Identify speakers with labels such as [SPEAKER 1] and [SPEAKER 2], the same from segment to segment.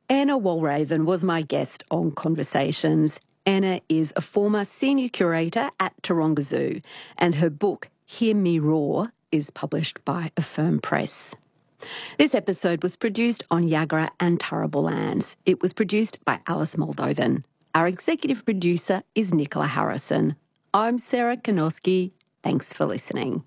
[SPEAKER 1] Anna Walraven was my guest on Conversations. Anna is a former senior curator at Taronga Zoo, and her book, Hear Me Roar, is published by Affirm Press. This episode was produced on Yagara and Turrbal lands. It was produced by Alice Moldovan. Our executive producer is Nicola Harrison. I'm Sarah Kanoski. Thanks for listening.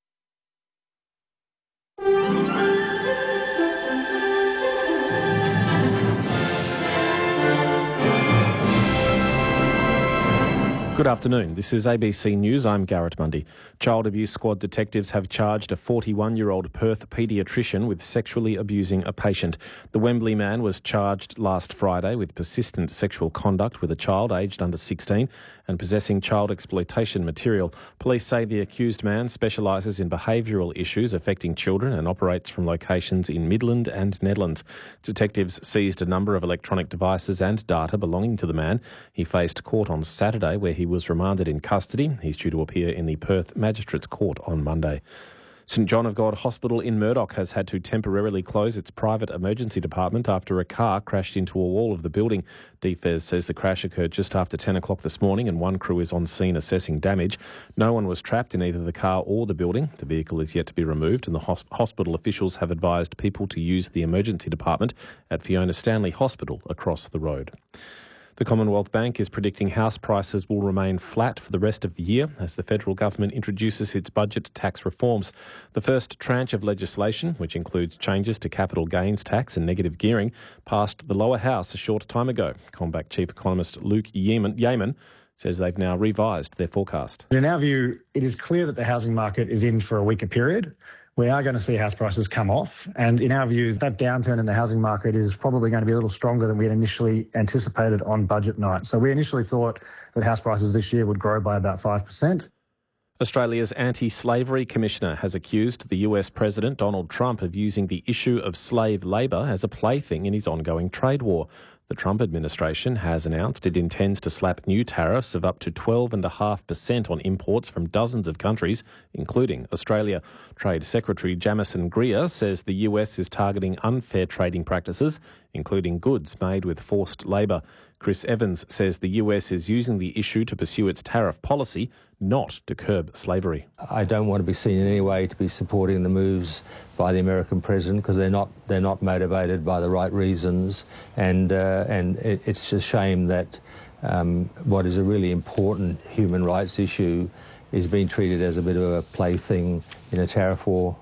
[SPEAKER 2] Good afternoon. This is ABC News. I'm Garrett Mundy. Child Abuse Squad detectives have charged a 41-year-old Perth paediatrician with sexually abusing a patient. The Wembley man was charged last Friday with persistent sexual conduct with a child aged under 16 and possessing child exploitation material. Police say the accused man specialises in behavioural issues affecting children and operates from locations in Midland and Nedlands. Detectives seized a number of electronic devices and data belonging to the man. He faced court on Saturday, where he was remanded in custody. He's due to appear in the Perth Magistrates Court on Monday. St John of God Hospital in Murdoch has had to temporarily close its private emergency department after a car crashed into a wall of the building. DFES says the crash occurred just after 10 o'clock this morning and one crew is on scene assessing damage. No one was trapped in either the car or the building. The vehicle is yet to be removed and the hospital officials have advised people to use the emergency department at Fiona Stanley Hospital across the road. The Commonwealth Bank is predicting house prices will remain flat for the rest of the year as the federal government introduces its budget tax reforms. The first tranche of legislation, which includes changes to capital gains tax and negative gearing, passed the lower house a short time ago. CommBank Chief Economist Luke Yeaman says they've now revised their forecast.
[SPEAKER 3] In our view, it is clear that the housing market is in for a weaker period. We are going to see house prices come off. And in our view, that downturn in the housing market is probably going to be a little stronger than we had initially anticipated on budget night. So we initially thought that house prices this year would grow by about 5%.
[SPEAKER 2] Australia's anti-slavery commissioner has accused the US President Donald Trump of using the issue of slave labour as a plaything in his ongoing trade war. The Trump administration has announced it intends to slap new tariffs of up to 12.5% on imports from dozens of countries, including Australia. Trade Secretary Jamieson Greer says the US is targeting unfair trading practices, including goods made with forced labour. Chris Evans says the US is using the issue to pursue its tariff policy, not to curb slavery.
[SPEAKER 4] I don't want to be seen in any way to be supporting the moves by the American president because they're not motivated by the right reasons, and it's a shame that what is a really important human rights issue is being treated as a bit of a plaything in a tariff war.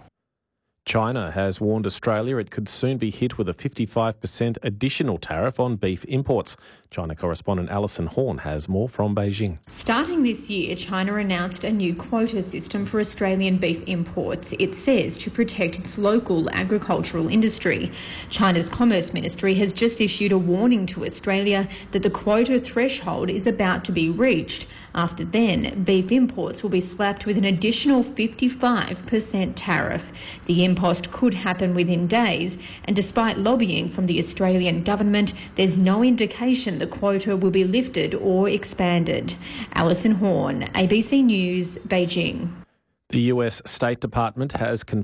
[SPEAKER 2] China has warned Australia it could soon be hit with a 55% additional tariff on beef imports. China correspondent Alison Horn has more from Beijing.
[SPEAKER 5] Starting this year, China announced a new quota system for Australian beef imports. It says to protect its local agricultural industry. China's Commerce Ministry has just issued a warning to Australia that the quota threshold is about to be reached. After then, beef imports will be slapped with an additional 55% tariff. The impost could happen within days, and despite lobbying from the Australian government, there's no indication the quota will be lifted or expanded. Alison Horn, ABC News, Beijing.
[SPEAKER 2] The US State Department has confirmed